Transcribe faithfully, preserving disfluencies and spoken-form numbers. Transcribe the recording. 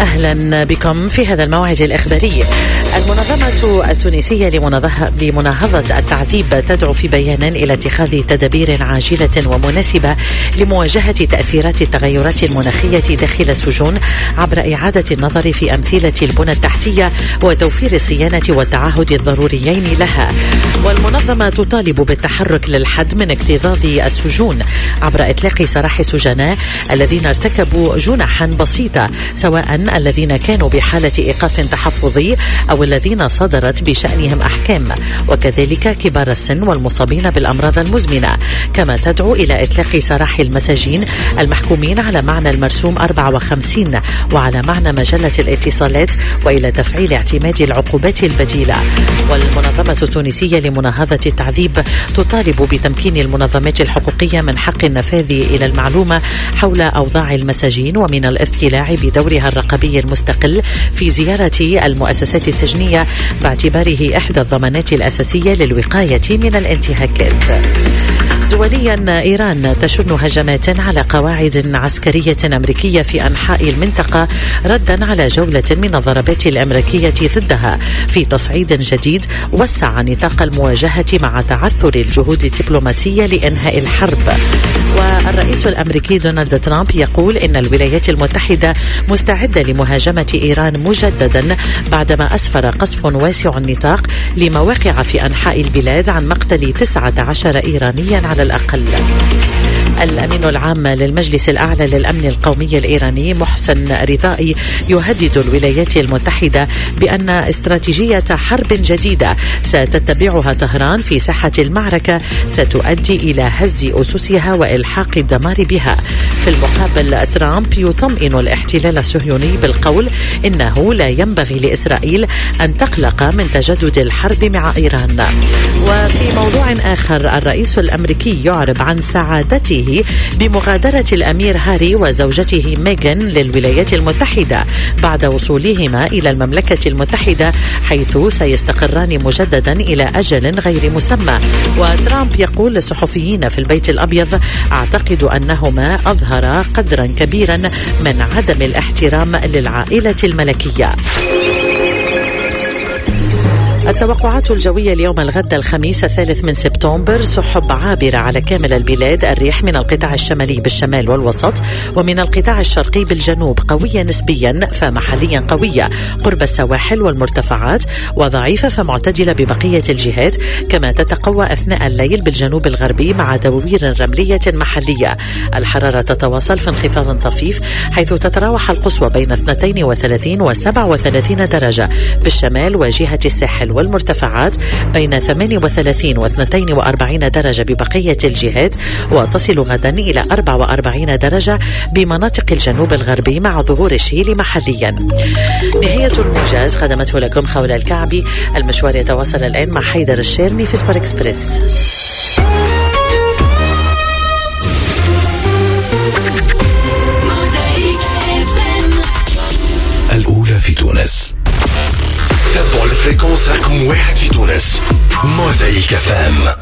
أهلا بكم في هذا الموعد الإخباري. المنظمة التونسية لمناهضة التعذيب تدعو في بيان إلى اتخاذ تدابير عاجلة ومناسبة لمواجهة تأثيرات التغيرات المناخية داخل السجون عبر إعادة النظر في أمثلة البنى التحتية وتوفير الصيانة والتعهد الضروريين لها. والمنظمة تطالب بالتحرك للحد من اكتظاظ السجون عبر إطلاق سراح السجناء الذين ارتكبوا جنحا بسيطة، سواء الذين كانوا بحالة إيقاف تحفظي أو الذين صدرت بشأنهم أحكام، وكذلك كبار السن والمصابين بالأمراض المزمنة. كما تدعو إلى إطلاق سراح المساجين المحكومين على معنى المرسوم أربعة وخمسين وعلى معنى مجلة الاتصالات، وإلى تفعيل اعتماد العقوبات البديلة. والمنظمة التونسية لمناهضة التعذيب تطالب بتمكين المنظمات الحقوقية من حق النفاذ إلى المعلومة حول أوضاع المساجين ومن الاطلاع بدورها الرقابي المستقل في زيارة المؤسسات السجنية باعتباره إحدى الضمانات الأساسية للوقاية من الانتهاكات. دوليا، إيران تشن هجمات على قواعد عسكرية أمريكية في أنحاء المنطقة ردا على جولة من الضربات الأمريكية ضدها في تصعيد جديد وسع نطاق المواجهة مع تعثر الجهود الدبلوماسية لإنهاء الحرب. والرئيس الأمريكي دونالد ترامب يقول إن الولايات المتحدة مستعدة لمهاجمة إيران مجددا بعدما أسفر قصف واسع النطاق لمواقع في أنحاء البلاد عن مقتل تسعة عشر إيرانيا على الأقل. الأمين العام للمجلس الأعلى للأمن القومي الإيراني محسن رضائي يهدد الولايات المتحدة بأن استراتيجية حرب جديدة ستتبعها طهران في ساحة المعركة ستؤدي إلى هز أسسها وإلحاق الدمار بها. في المقابل، ترامب يطمئن الاحتلال الصهيوني بالقول إنه لا ينبغي لإسرائيل أن تقلق من تجدد الحرب مع إيران. وفي موضوع آخر، الرئيس الأمريكي يعرب عن سعادته بمغادرة الأمير هاري وزوجته ميغان للولايات المتحدة بعد وصولهما إلى المملكة المتحدة، حيث سيستقران مجددا إلى أجل غير مسمى. وترامب يقول للصحفيين في البيت الأبيض: أعتقد أنهما أظهرا قدرا كبيرا من عدم الاحترام للعائلة الملكية. التوقعات الجوية اليوم الغد الخميس الثالث من سبتمبر: سحب عابرة على كامل البلاد، الرياح من القطاع الشمالي بالشمال والوسط ومن القطاع الشرقي بالجنوب قوية نسبيا فمحليا قوية قرب السواحل والمرتفعات، وضعيفة فمعتدلة ببقية الجهات. كما تتقوى أثناء الليل بالجنوب الغربي مع دووير رملية محلية. الحرارة تتواصل في انخفاض طفيف، حيث تتراوح القصوى بين اثنتين وثلاثين وسبعة وثلاثين درجة بالشمال وجهة الساحل، والمرتفعات بين ثمانية وثلاثين واثنتين وأربعين درجة ببقية الجهات، وتصل غدا إلى أربعة وأربعين درجة بمناطق الجنوب الغربي مع ظهور الشيل محليا. نهاية الموجز خدمته لكم خولة الكعبي. المشوار يتواصل الآن مع حيدر الشيرمي في سبور إكسبريس. الأولى في تونس. تابعوا الفريكونس رقم واحد في تونس، موزايك اف ام.